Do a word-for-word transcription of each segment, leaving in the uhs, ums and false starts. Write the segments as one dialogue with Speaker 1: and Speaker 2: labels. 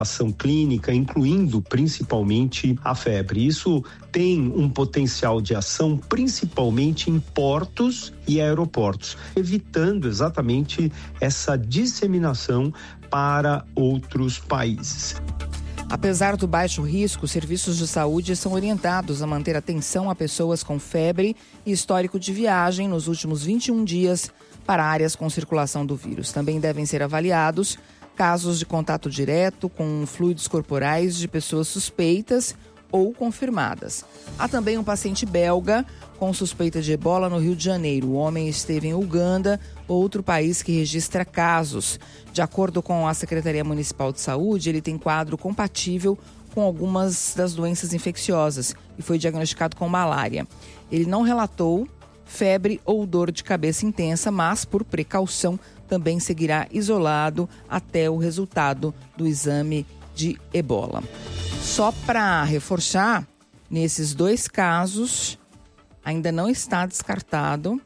Speaker 1: ação clínica, incluindo principalmente a febre. Isso tem um potencial de ação principalmente em portos e aeroportos, evitando exatamente essa disseminação para outros países.
Speaker 2: Apesar do baixo risco, os serviços de saúde são orientados a manter atenção a pessoas com febre e histórico de viagem nos últimos vinte e um dias para áreas com circulação do vírus. Também devem ser avaliados casos de contato direto com fluidos corporais de pessoas suspeitas ou confirmadas. Há também um paciente belga com suspeita de ebola no Rio de Janeiro. O homem esteve em Uganda, outro país que registra casos. De acordo com a Secretaria Municipal de Saúde, ele tem quadro compatível com algumas das doenças infecciosas e foi diagnosticado com malária. Ele não relatou febre ou dor de cabeça intensa, mas, por precaução, também seguirá isolado até o resultado do exame de ebola. Só para reforçar, nesses dois casos, ainda não está descartado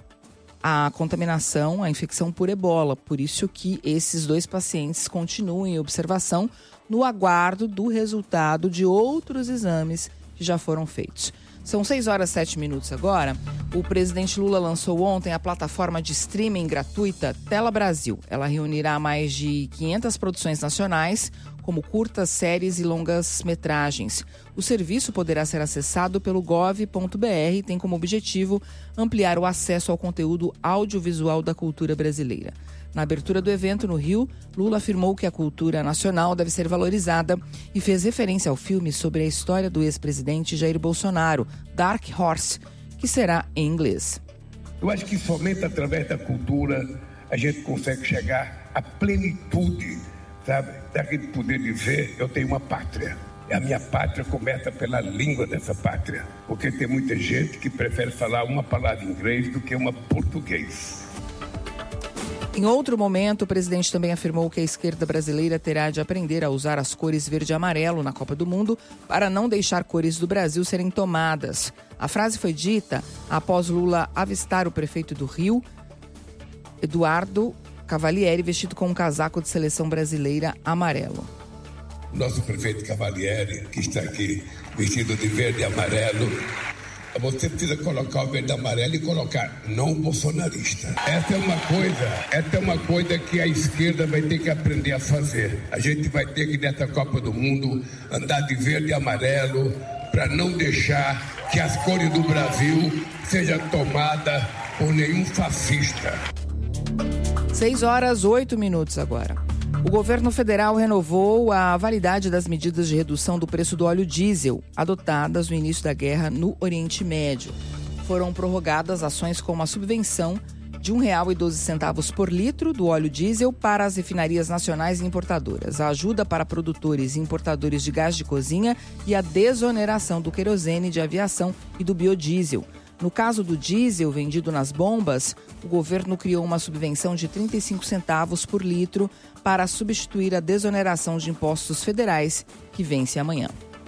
Speaker 2: a contaminação, a infecção por ebola. Por isso que esses dois pacientes continuam em observação no aguardo do resultado de outros exames que já foram feitos. São seis horas e sete minutos agora. O presidente Lula lançou ontem a plataforma de streaming gratuita Tela Brasil. Ela reunirá mais de quinhentas produções nacionais, como curtas, séries e longas metragens. O serviço poderá ser acessado pelo gov ponto br e tem como objetivo ampliar o acesso ao conteúdo audiovisual da cultura brasileira. Na abertura do evento no Rio, Lula afirmou que a cultura nacional deve ser valorizada e fez referência ao filme sobre a história do ex-presidente Jair Bolsonaro, Dark Horse, que será em inglês.
Speaker 3: Eu acho que somente através da cultura a gente consegue chegar à plenitude, sabe? Daquele poder dizer, eu tenho uma pátria. E a minha pátria começa pela língua dessa pátria. Porque tem muita gente que prefere falar uma palavra em inglês do que uma português.
Speaker 2: Em outro momento, o presidente também afirmou que a esquerda brasileira terá de aprender a usar as cores verde e amarelo na Copa do Mundo para não deixar cores do Brasil serem tomadas. A frase foi dita após Lula avistar o prefeito do Rio, Eduardo Cavalieri, vestido com um casaco de seleção brasileira amarelo.
Speaker 3: Nosso prefeito Cavalieri, que está aqui vestido de verde e amarelo, você precisa colocar o verde e amarelo e colocar não bolsonarista. Essa é uma coisa, essa é uma coisa que a esquerda vai ter que aprender a fazer. A gente vai ter que, nessa Copa do Mundo, andar de verde e amarelo para não deixar que as cores do Brasil sejam tomadas por nenhum fascista.
Speaker 2: seis horas, oito minutos agora. O governo federal renovou a validade das medidas de redução do preço do óleo diesel, adotadas no início da guerra no Oriente Médio. Foram prorrogadas ações como a subvenção de um real e doze centavos por litro do óleo diesel para as refinarias nacionais e importadoras, a ajuda para produtores e importadores de gás de cozinha e a desoneração do querosene de aviação e do biodiesel. No caso do diesel vendido nas bombas, o governo criou uma subvenção de trinta e cinco centavos por litro para substituir a desoneração de impostos federais, que vence amanhã.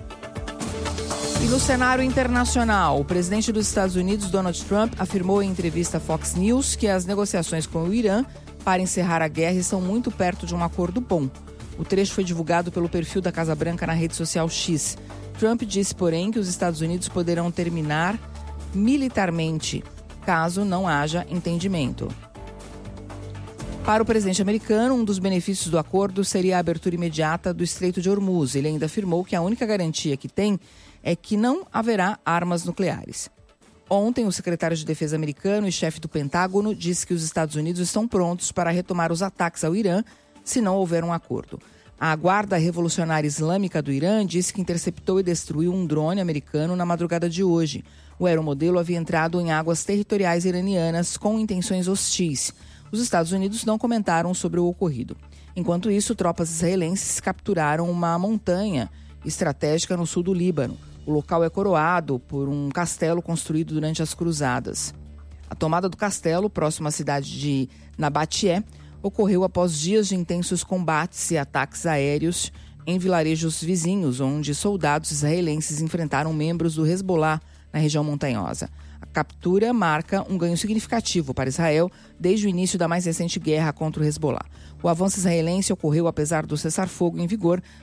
Speaker 2: E no cenário internacional, o presidente dos Estados Unidos, Donald Trump, afirmou em entrevista à Fox News que as negociações com o Irã para encerrar a guerra estão muito perto de um acordo bom. O trecho foi divulgado pelo perfil da Casa Branca na rede social X. Trump disse, porém, que os Estados Unidos poderão terminar militarmente, caso não haja entendimento. Para o presidente americano, um dos benefícios do acordo seria a abertura imediata do Estreito de Hormuz. Ele ainda afirmou que a única garantia que tem é que não haverá armas nucleares. Ontem, o secretário de Defesa americano e chefe do Pentágono disse que os Estados Unidos estão prontos para retomar os ataques ao Irã se não houver um acordo. A Guarda Revolucionária Islâmica do Irã disse que interceptou e destruiu um drone americano na madrugada de hoje. O aeromodelo havia entrado em águas territoriais iranianas com intenções hostis. Os Estados Unidos não comentaram sobre o ocorrido. Enquanto isso, tropas israelenses capturaram uma montanha estratégica no sul do Líbano. O local é coroado por um castelo construído durante as cruzadas. A tomada do castelo, próximo à cidade de Nabateé, ocorreu após dias de intensos combates e ataques aéreos em vilarejos vizinhos, onde soldados israelenses enfrentaram membros do Hezbollah na região montanhosa. A captura marca um ganho significativo para Israel desde o início da mais recente guerra contra o Hezbollah. O avanço israelense ocorreu apesar do cessar-fogo em vigor